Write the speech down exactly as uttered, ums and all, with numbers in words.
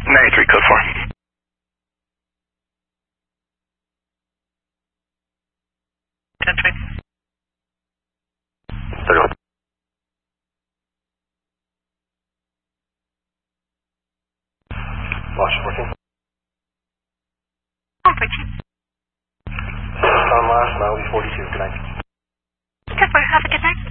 ninety-three, code four. ten twenty. thirty-one. Lost fourteen. Oh, fourteen. On last, mile forty-two, good night. ten four, have a good night.